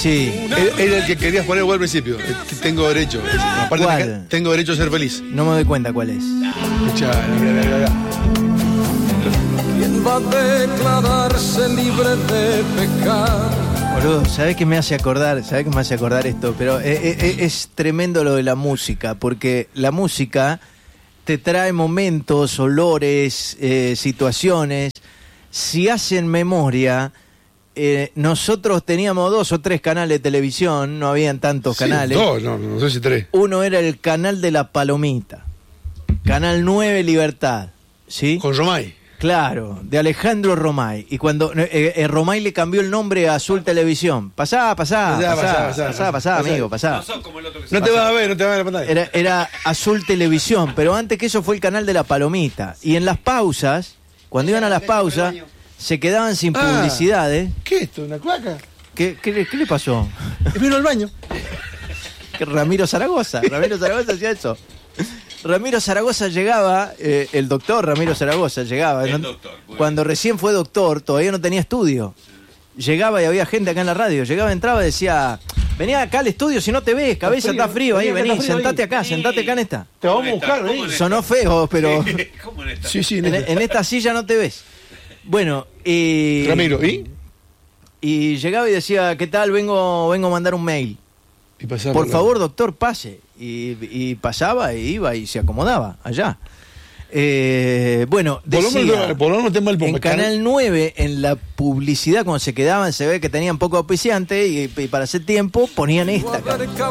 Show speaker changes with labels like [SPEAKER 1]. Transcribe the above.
[SPEAKER 1] Sí.
[SPEAKER 2] Era el que querías poner vos al principio. Tengo derecho. Aparte,
[SPEAKER 1] ¿Cuál?
[SPEAKER 2] tengo derecho a ser feliz.
[SPEAKER 1] No me doy cuenta cuál es.
[SPEAKER 2] Escuchá, mirá.
[SPEAKER 3] ¿Quién va a declararse libre de pecar?
[SPEAKER 1] Boludo, ¿sabés qué me hace acordar? ¿Sabés qué me hace acordar esto? Pero es tremendo lo de la música, porque la música te trae momentos, olores, situaciones. Si hacen memoria, nosotros teníamos 2 o 3 canales de televisión, no habían tantos canales.
[SPEAKER 2] 2, no sé si 3.
[SPEAKER 1] Uno era el canal de la Palomita, Canal 9 Libertad, ¿sí?
[SPEAKER 2] Con Romay.
[SPEAKER 1] Claro, de Alejandro Romay. Y cuando Romay le cambió el nombre a Azul Televisión. Pasá, amigo, pasá.
[SPEAKER 2] No te vas a ver en la pantalla.
[SPEAKER 1] Era Azul Televisión, pero antes que eso fue el canal de la Palomita. Y en las pausas, cuando iban a las pausas, se quedaban sin publicidades.
[SPEAKER 2] ¿Qué es esto? ¿Una cloaca?
[SPEAKER 1] ¿Qué le pasó?
[SPEAKER 2] Vino al baño.
[SPEAKER 1] Que Ramiro Zaragoza hacía eso. Ramiro Zaragoza llegaba, el doctor Ramiro Zaragoza llegaba. Cuando recién fue doctor, todavía no tenía estudio. Llegaba y había gente acá en la radio. Llegaba, entraba y decía: venía acá al estudio, si no te ves, cabeza, está frío ahí, vení, sentate acá en esta.
[SPEAKER 2] Te vamos a buscar, ¿eh?
[SPEAKER 1] Sonó feo, pero
[SPEAKER 4] ¿Cómo en esta?
[SPEAKER 2] Sí,
[SPEAKER 1] en esta silla no te ves. Bueno,
[SPEAKER 2] Ramiro,
[SPEAKER 1] y llegaba y decía: ¿qué tal? Vengo a mandar un mail. Por favor, doctor, pase. Y pasaba, e iba y se acomodaba allá. Bueno, decía, en Canal 9, en la publicidad, cuando se quedaban, se ve que tenían poco auspiciante y para hacer tiempo ponían esta.